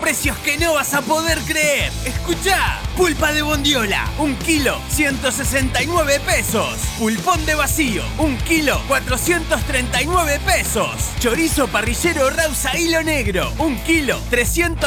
precios que no vas a poder creer. Escuchá, pulpa de bondiola, 1 kilo, 169 pesos. Pulpón de vacío, 1 kilo, 439 pesos. Chorizo parrillero Rausa Hilo Negro, 1 kilo, 300